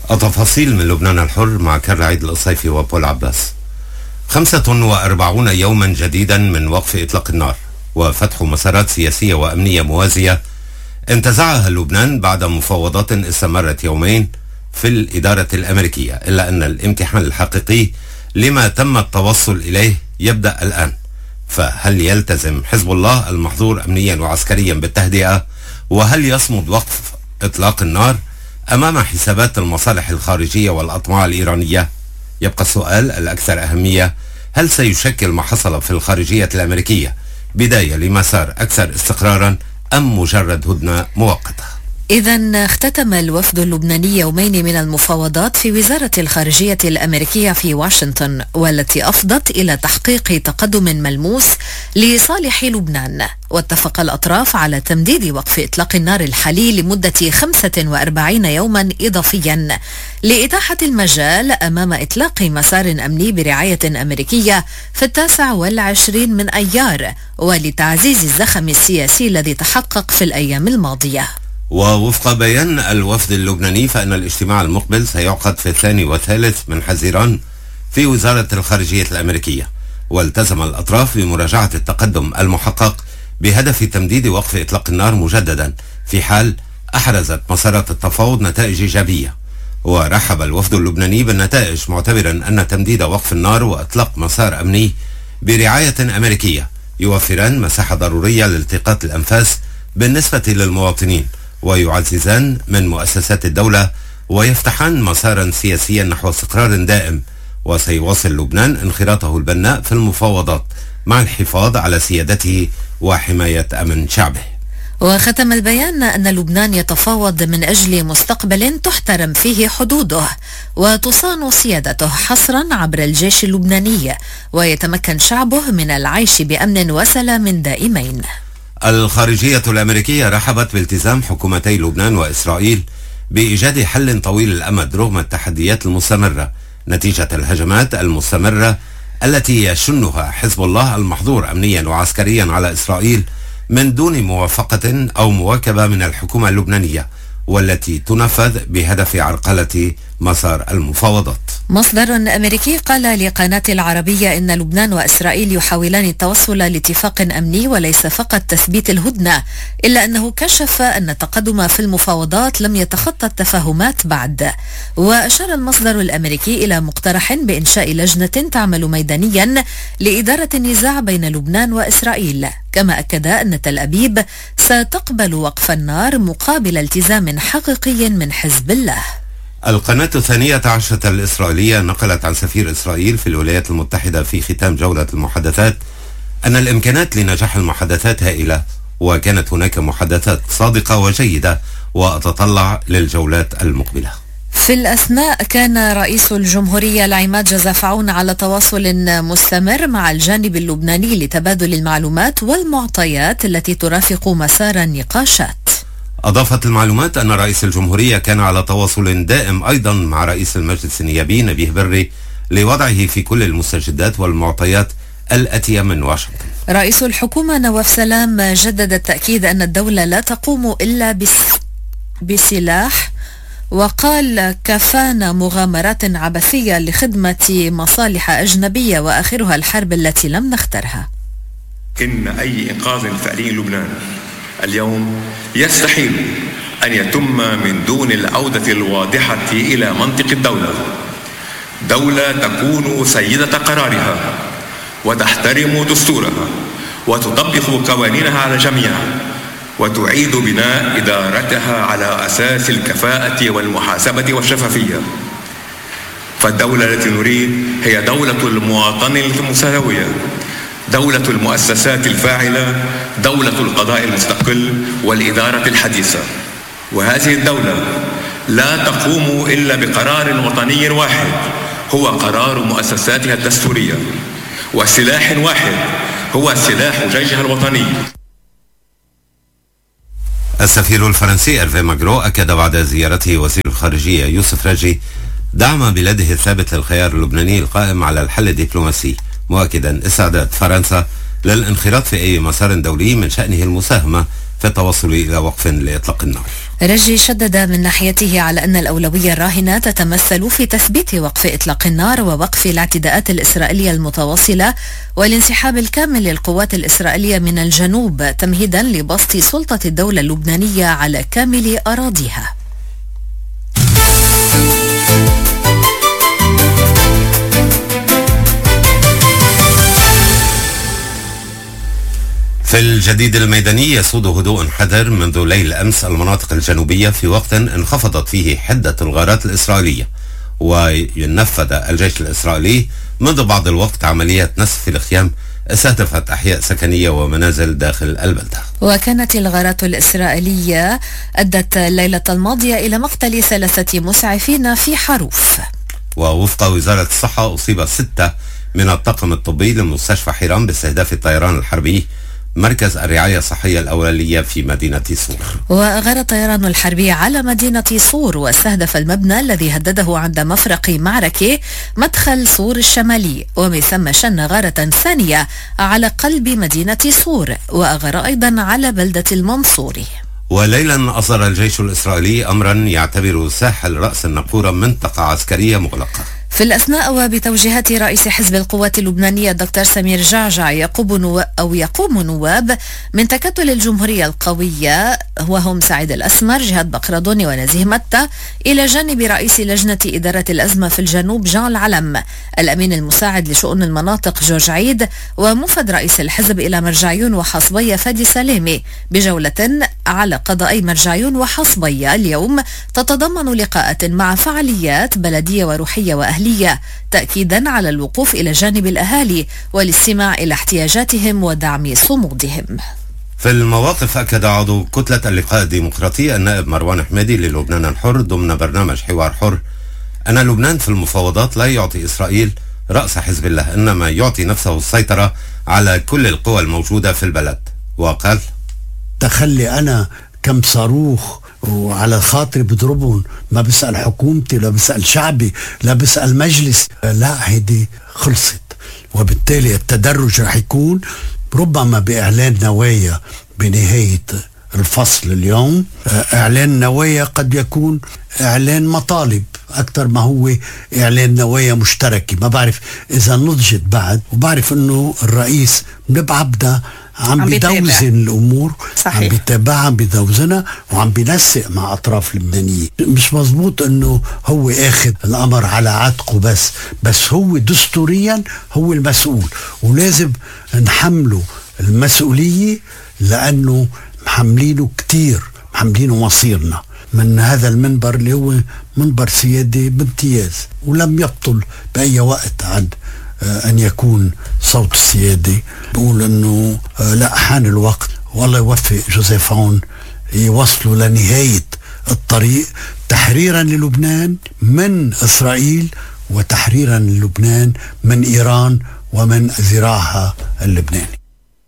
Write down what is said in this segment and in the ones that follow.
التفاصيل من لبنان الحر مع كارل عيد القصيفي وبول عباس. 45 يوما جديدا من وقف إطلاق النار وفتح مسارات سياسية وأمنية موازية انتزعها لبنان بعد مفاوضات استمرت يومين في الإدارة الأمريكية، إلا أن الامتحان الحقيقي لما تم التوصل إليه يبدأ الآن. فهل يلتزم حزب الله المحظور أمنيا وعسكريا بالتهدئة؟ وهل يصمد وقف إطلاق النار أمام حسابات المصالح الخارجية والأطماع الإيرانية؟ يبقى السؤال الأكثر أهمية: هل سيشكل ما حصل في الخارجية الأمريكية بداية لمسار أكثر استقرارا أم مجرد هدنة مؤقتة؟ إذا اختتم الوفد اللبناني يومين من المفاوضات في وزارة الخارجية الأمريكية في واشنطن، والتي أفضت إلى تحقيق تقدم ملموس لصالح لبنان. واتفق الأطراف على تمديد وقف إطلاق النار الحالي لمدة 45 يوما إضافيا لإتاحة المجال أمام إطلاق مسار أمني برعاية أمريكية في 29 من أيار، ولتعزيز الزخم السياسي الذي تحقق في الأيام الماضية. ووفق بيان الوفد اللبناني فإن الاجتماع المقبل سيعقد في 2 و3 من حزيران في وزارة الخارجية الأمريكية، والتزم الأطراف بمراجعة التقدم المحقق بهدف تمديد وقف إطلاق النار مجددا في حال أحرزت مسارات التفاوض نتائج إيجابية. ورحب الوفد اللبناني بالنتائج، معتبرا أن تمديد وقف النار وإطلاق مسار أمني برعاية أمريكية يوفران مساحة ضرورية لالتقاط الأنفاس بالنسبة للمواطنين، ويعززان من مؤسسات الدولة، ويفتحان مسارا سياسيا نحو استقرار دائم. وسيواصل لبنان انخراطه البناء في المفاوضات مع الحفاظ على سيادته وحماية أمن شعبه. وختم البيان أن لبنان يتفاوض من أجل مستقبل تحترم فيه حدوده وتصان سيادته حصرا عبر الجيش اللبناني، ويتمكن شعبه من العيش بأمن وسلام دائمين. الخارجية الأمريكية رحبت بالتزام حكومتي لبنان وإسرائيل بإيجاد حل طويل الأمد رغم التحديات المستمرة نتيجة الهجمات المستمرة التي يشنها حزب الله المحظور أمنيا وعسكريا على إسرائيل من دون موافقة أو مواكبة من الحكومة اللبنانية، والتي تنفذ بهدف عرقلة مسار المفاوضات. مصدر أمريكي قال لقناة العربية إن لبنان وإسرائيل يحاولان التوصل لاتفاق أمني وليس فقط تثبيت الهدنة، إلا أنه كشف أن التقدم في المفاوضات لم يتخطى التفاهمات بعد. وأشار المصدر الأمريكي إلى مقترح بإنشاء لجنة تعمل ميدانيا لإدارة النزاع بين لبنان وإسرائيل، كما أكد أن تل أبيب ستقبل وقف النار مقابل التزام حقيقي من حزب الله. القناة 12 الإسرائيلية نقلت عن سفير إسرائيل في الولايات المتحدة في ختام جولة المحادثات أن الإمكانات لنجاح المحادثات هائلة، وكانت هناك محادثات صادقة وجيدة، وأتطلع للجولات المقبلة. في الأثناء كان رئيس الجمهورية العماد جوزيف عون على تواصل مستمر مع الجانب اللبناني لتبادل المعلومات والمعطيات التي ترافق مسار النقاشات. أضافت المعلومات أن رئيس الجمهورية كان على تواصل دائم أيضا مع رئيس المجلس النيابي نبيه بري لوضعه في كل المستجدات والمعطيات الآتية من واشنطن. رئيس الحكومة نواف سلام جدد التأكيد أن الدولة لا تقوم إلا بسلاح، وقال: كفانا مغامرات عبثية لخدمة مصالح أجنبية وآخرها الحرب التي لم نخترها. إن أي إنقاذ فعلي لبنان اليوم يستحيل أن يتم من دون العودة الواضحة إلى منطق الدولة، دولة تكون سيدة قرارها وتحترم دستورها وتطبق قوانينها على الجميع، وتعيد بناء إدارتها على أساس الكفاءة والمحاسبة والشفافية. فالدولة التي نريد هي دولة المواطن المتساوية، دولة المؤسسات الفاعلة، دولة القضاء المستقل والإدارة الحديثة. وهذه الدولة لا تقوم إلا بقرار وطني واحد هو قرار مؤسساتها الدستورية، وسلاح واحد هو سلاح جيشها الوطني. السفير الفرنسي أرفي ماغرو أكد بعد زيارته وزير الخارجية يوسف راجي دعم بلاده الثابت للخيار اللبناني القائم على الحل الدبلوماسي، مؤكدا استعداد فرنسا للانخراط في أي مسار دولي من شأنه المساهمة في التوصل إلى وقف لإطلاق النار. رجي شدد من ناحيته على أن الأولوية الراهنة تتمثل في تثبيت وقف إطلاق النار ووقف الاعتداءات الإسرائيلية المتواصلة والانسحاب الكامل للقوات الإسرائيلية من الجنوب تمهيدا لبسط سلطة الدولة اللبنانية على كامل أراضيها. في الجديد الميداني يسود هدوء حذر منذ ليل أمس المناطق الجنوبية في وقت انخفضت فيه حدة الغارات الإسرائيلية، وينفذ الجيش الإسرائيلي منذ بعض الوقت عملية نسف في الخيام استهدفت أحياء سكنية ومنازل داخل البلدة. وكانت الغارات الإسرائيلية أدت الليلة الماضية إلى مقتل 3 مسعفين في حروف. ووفق وزارة الصحة أصيب 6 من الطاقم الطبي لمستشفى حيران باستهداف الطيران الحربي مركز الرعاية الصحية الأولية في مدينة صور. وأغار الطيران الحربي على مدينة صور واستهدف المبنى الذي هدده عند مفرق معركة مدخل صور الشمالي، ومن ثم شن غارة ثانية على قلب مدينة صور، وأغار أيضا على بلدة المنصوري. وليلا أصدر الجيش الإسرائيلي أمرا يعتبر ساحل رأس النقورة منطقة عسكرية مغلقة. في الأثناء وبتوجيهات رئيس حزب القوات اللبنانية الدكتور سمير جعجع يقوم نواب من تكتل الجمهورية القوية وهم سعيد الأسمر، جهاد بقردوني ونزيه متى، إلى جانب رئيس لجنة إدارة الأزمة في الجنوب جان العلم، الأمين المساعد لشؤون المناطق جورج عيد، ومفد رئيس الحزب إلى مرجعيون وحصبية فادي سلامي، بجولة على قضائي مرجعيون وحصبية اليوم تتضمن لقاءات مع فعاليات بلدية وروحية وأهلية، تأكيدا على الوقوف إلى جانب الأهالي والاستماع إلى احتياجاتهم ودعم صمودهم. في المواقف أكد عضو كتلة اللقاء الديمقراطي النائب مروان حمادي للبنان الحر ضمن برنامج حوار حر أن لبنان في المفاوضات لا يعطي إسرائيل رأس حزب الله، إنما يعطي نفسه السيطرة على كل القوى الموجودة في البلد. وقال: تخلي أنا كم صاروخ وعلى خاطري بضربهم، ما بسأل حكومتي، لا بسأل شعبي، لا بسأل مجلس، لا هيدي خلصت. وبالتالي التدرج رح يكون ربما بإعلان نوايا بنهاية الفصل اليوم. إعلان نوايا قد يكون إعلان مطالب أكثر ما هو إعلان نوايا مشتركة، ما بعرف إذا نضجت بعد. وبعرف أنه الرئيس بنبعبدا عم بيدوزن الأمور، صحيح. عم بيتابعها، عم بيدوزنها، وعم بينسق مع أطراف لبنانية. مش مزبوط أنه هو أخذ الأمر على عاتقه، بس هو دستوريا هو المسؤول، ولازم نحمله المسؤولية لأنه محملينه كتير، محملينه مصيرنا من هذا المنبر اللي هو منبر سيادي بامتياز، ولم يبطل بأي وقت عن أن يكون صوت السيادة. بقول أنه لا، حان الوقت، والله يوفق جوزيف عون يوصلوا لنهاية الطريق تحريرا للبنان من إسرائيل وتحريرا للبنان من إيران ومن ذراعها اللبناني.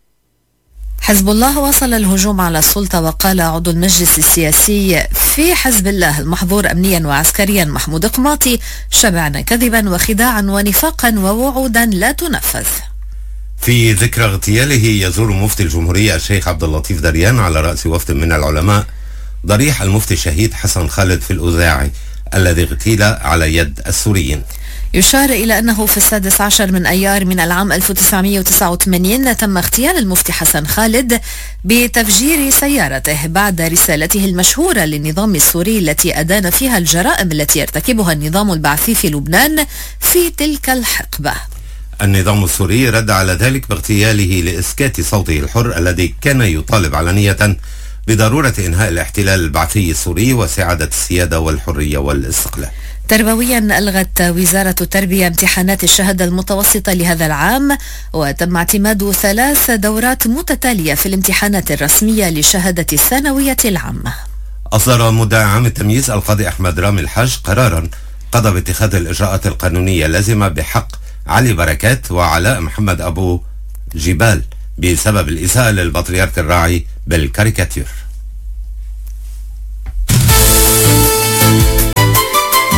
حزب الله واصل الهجوم على السلطة، وقال عضو المجلس السياسي في حزب الله المحظور أمنيا وعسكريا محمود قماطي: شبعنا كذبا وخداعا ونفاقا ووعودا لا تنفذ. في ذكرى اغتياله يزور مفتي الجمهورية الشيخ عبد اللطيف دريان على رأس وفد من العلماء ضريح المفتي الشهيد حسن خالد في الأوزاعي الذي اغتيل على يد السوريين. يشار إلى أنه في 16 من أيار من العام 1989 تم اغتيال المفتي حسن خالد بتفجير سيارته بعد رسالته المشهورة للنظام السوري التي أدان فيها الجرائم التي يرتكبها النظام البعثي في لبنان في تلك الحقبة. النظام السوري رد على ذلك باغتياله لإسكات صوته الحر الذي كان يطالب علنية بضرورة إنهاء الاحتلال البعثي السوري وسعادة السيادة والحرية والاستقلال. تربويا ألغت وزارة التربية امتحانات الشهادة المتوسطة لهذا العام، وتم اعتماد 3 دورات متتالية في الامتحانات الرسمية لشهادة الثانوية العامة. أصدر مدعي عام التمييز القاضي أحمد رامي الحاج قرارا قضى باتخاذ الإجراءات القانونية اللازمة بحق علي بركات وعلاء محمد أبو جبال بسبب الإساءة للبطريرك الراعي بالكاريكاتير.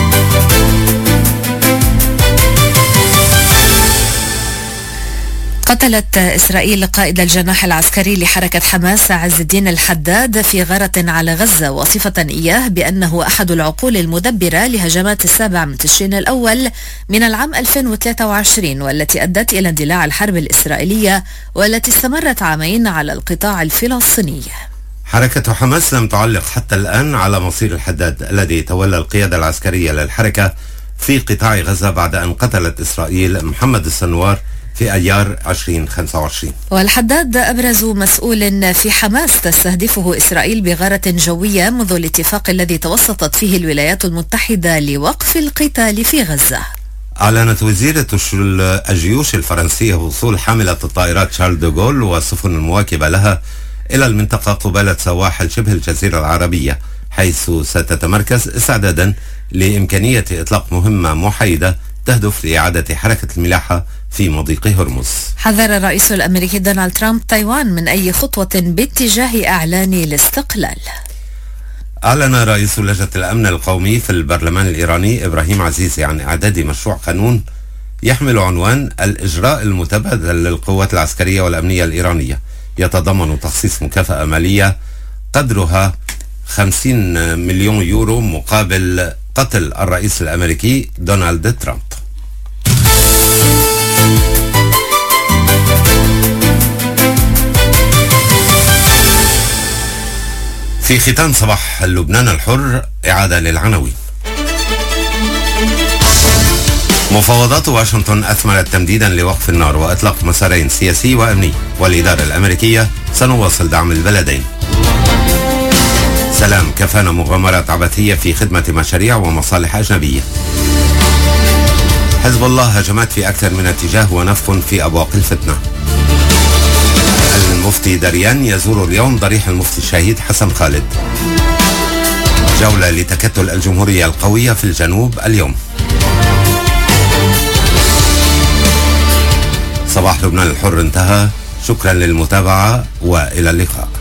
قد قتلت إسرائيل قائد الجناح العسكري لحركة حماس عز الدين الحداد في غارة على غزة، واصفة إياه بأنه أحد العقول المدبرة لهجمات 7 تشرين الأول من العام 2023 والتي أدت إلى اندلاع الحرب الإسرائيلية والتي استمرت عامين على القطاع الفلسطيني. حركة حماس لم تعلق حتى الآن على مصير الحداد الذي تولى القيادة العسكرية للحركة في قطاع غزة بعد أن قتلت إسرائيل محمد السنوار في أيار 2025. والحداد أبرز مسؤول في حماس تستهدفه إسرائيل بغارة جوية منذ الاتفاق الذي توسطت فيه الولايات المتحدة لوقف القتال في غزة. أعلنت وزيرة الجيوش الفرنسية وصول حاملة الطائرات شارل دوغول والسفن المواكبة لها إلى المنطقة قبالة سواحل شبه الجزيرة العربية، حيث ستتمركز استعدادا لإمكانية إطلاق مهمة محايدة تهدف لإعادة حركة الملاحة في مضيق هرمز. حذر الرئيس الأمريكي دونالد ترامب تايوان من أي خطوة باتجاه إعلان الاستقلال. أعلن رئيس لجنة الأمن القومي في البرلمان الإيراني إبراهيم عزيزي عن إعداد مشروع قانون يحمل عنوان الإجراء المتبادل للقوات العسكرية والأمنية الإيرانية، يتضمن تخصيص مكافأة مالية قدرها 50 مليون يورو مقابل قتل الرئيس الأمريكي دونالد ترامب. في ختام صباح لبنان الحر إعادة للعناوين. مفاوضات واشنطن أثمرت تمديدا لوقف النار وإطلاق مسارين سياسي وأمني، والإدارة الأمريكية سنواصل دعم البلدين. سلام كفانا مغامرات عبثية في خدمة مشاريع ومصالح أجنبية. حزب الله هجمات في أكثر من اتجاه ونفخ في أبواق الفتنة. المفتي دريان يزور اليوم ضريح المفتي الشهيد حسن خالد. جولة لتكتل الجمهورية القوية في الجنوب اليوم. صباح لبنان الحر انتهى، شكرا للمتابعة وإلى اللقاء.